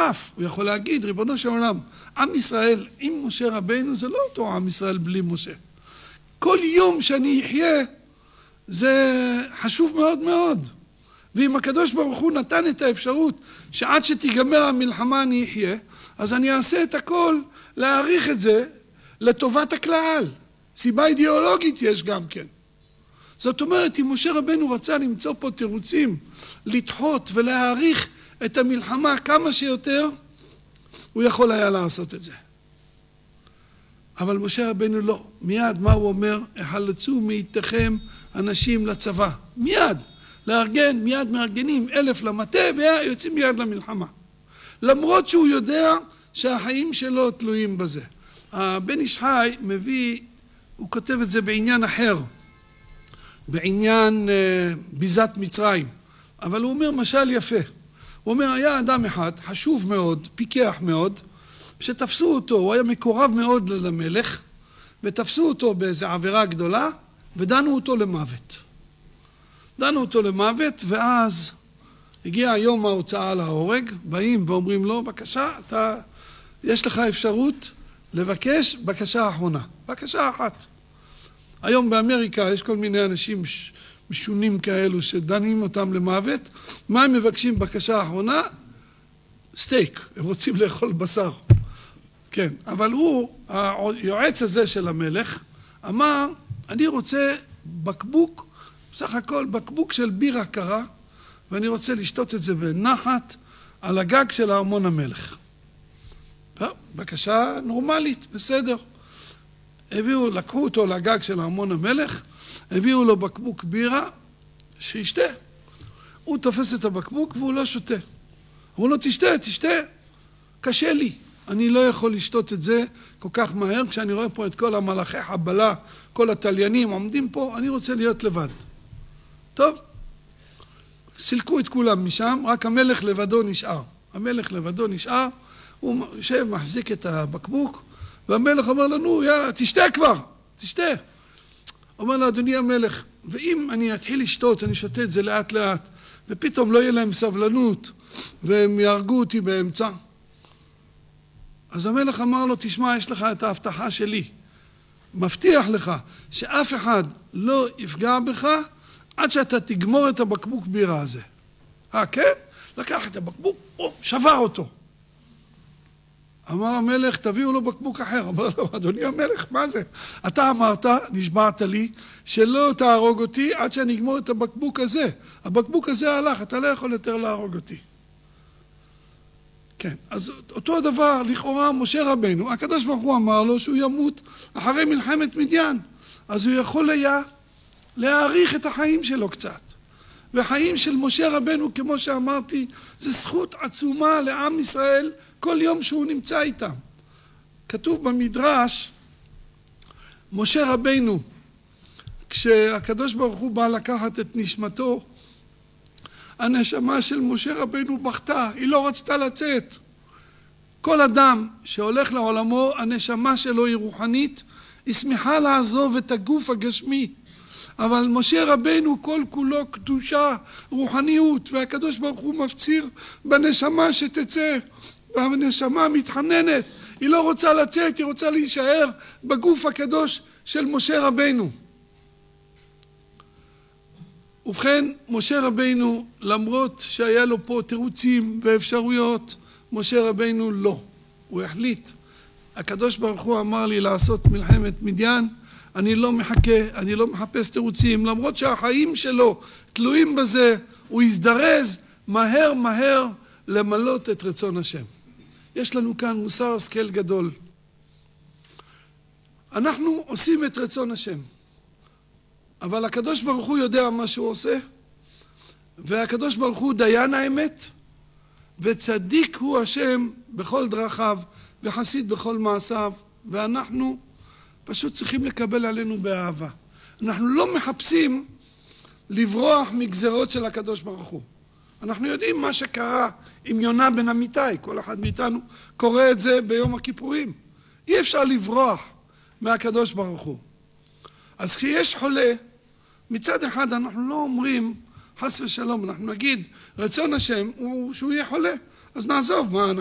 בנוסף, הוא יכול להגיד, ריבונו של עולם, עם ישראל עם משה רבינו זה לא אותו עם ישראל בלי משה. כל יום שאני אחיה זה חשוב מאוד מאוד. ואם הקדוש ברוך הוא נתן את האפשרות שעד שתיגמר המלחמה אני אחיה, אז אני אעשה את הכל להעריך את זה לטובת הכלל. סיבה אידיאולוגית יש גם כן. זאת אומרת, אם משה רבנו רצה למצוא פה תירוצים, לדחות ולהעריך את המלחמה כמה שיותר, הוא יכול היה לעשות את זה. אבל משה רבנו לא. מיד מה הוא אומר? החלצו מאיתכם אנשים לצבא. מיד. לארגן, מיד מארגנים 1,000 למטה ויוצאים מיד למלחמה. למרות שהוא יודע שהחיים שלו תלויים בזה. בן איש חי מביא, הוא כותב את זה בעניין אחר, בעניין ביזת מצרים. אבל הוא אומר משל יפה. הוא אומר, היה אדם אחד, חשוב מאוד, פיקח מאוד, שתפסו אותו, הוא היה מקורב מאוד למלך, ותפסו אותו באיזו עבירה גדולה, ודנו אותו למוות. דנו אותו למוות, ואז הגיע יום ההוצאה להורג, באים ואומרים לו, בבקשה, יש לך אפשרות לבקש בקשה אחרונה. בקשה אחת. היום באמריקה יש כל מיני אנשים משונים כאלו שדנים אותם למוות. מה הם מבקשים בקשה האחרונה? סטייק. הם רוצים לאכול בשר. כן, אבל הוא, היועץ הזה של המלך, אמר, אני רוצה בקבוק, בסך הכל בקבוק של בירה קרה, ואני רוצה לשתות את זה בנחת על הגג של ארמון המלך. בקשה נורמלית, בסדר. לקחו אותו לגג של ארמון המלך, הביאו לו בקבוק בירה, שישתה. הוא תופס את הבקבוק והוא לא שותה. אמרו לו, תשתה. קשה לי. אני לא יכול לשתות את זה כל כך מהר, כשאני רואה פה את כל המלאכי חבלה, כל התליינים עומדים פה, אני רוצה להיות לבד. טוב, סילקו את כולם משם, רק המלך לבדו נשאר. המלך לבדו נשאר, הוא יושב, מחזיק את הבקבוק, והמלך אומר לנו, יאללה, תשתה כבר, תשתה. אומר לו, אדוני המלך, ואם אני אתחיל לשתות, אני שותה את זה לאט לאט, ופתאום לא יהיה להם סבלנות, והם יהרגו אותי באמצע. אז המלך אמר לו, תשמע, יש לך את ההבטחה שלי. מבטיח לך שאף אחד לא יפגע בך, עד שאתה תגמור את הבקבוק בירה הזה. כן? לקח את הבקבוק, שבר אותו. אמר המלך, תביאו לו בקבוק אחר. אמר לו, אדוני המלך, מה זה? אתה אמרת, נשבעת לי, שלא תהרוג אותי עד שאני אגמור את הבקבוק הזה. הבקבוק הזה הלך, אתה לא יכול יותר להרוג אותי. כן, אז אותו הדבר, לכאורה, משה רבנו, הקדוש ברוך הוא אמר לו שהוא ימות אחרי מלחמת מדיין. אז הוא יכול היה להעריך את החיים שלו קצת. והחיים של משה רבנו, כמו שאמרתי, זה זכות עצומה לעם ישראל כל יום שהוא נמצא איתם. כתוב במדרש, משה רבנו, כשהקדוש ברוך הוא בא לקחת את נשמתו, הנשמה של משה רבנו בכתה, היא לא רצתה לצאת. כל אדם שהולך לעולמו, הנשמה שלו היא רוחנית, היא שמחה לעזוב את הגוף הגשמי. אבל משה רבנו כל כולו קדושה, רוחניות, והקדוש ברוך הוא מפציר בנשמה שתצא, והנשמה מתחננת, היא לא רוצה לצאת, היא רוצה להישאר בגוף הקדוש של משה רבנו. ובכן, משה רבנו, למרות שהיה לו פה תירוצים ואפשרויות, משה רבנו לא. הוא החליט. הקדוש ברוך הוא אמר לי לעשות מלחמת מדיין, אני לא מחכה, אני לא מחפש תירוצים, למרות שהחיים שלו תלויים בזה, הוא יזדרז מהר למלות את רצון השם. יש לנו כאן מוסר השכל גדול. אנחנו עושים את רצון השם. אבל הקדוש ברוך הוא יודע מה שהוא עושה, והקדוש ברוך הוא דיין האמת, וצדיק הוא השם בכל דרכיו, וחסיד בכל מעשיו, ואנחנו פשוט צריכים לקבל עלינו באהבה. אנחנו לא מחפשים לברוח מגזרות של הקדוש ברוך הוא. אנחנו יודעים מה שקרה עם יונה בן אמיתי, כל אחד מאיתנו קורא את זה ביום הכיפורים. אי אפשר לברוח מהקדוש ברוך הוא. אז כשיש חולה, מצד אחד אנחנו לא אומרים חס ושלום, אנחנו נגיד רצון השם הוא שהוא יהיה חולה, אז נעזוב, מה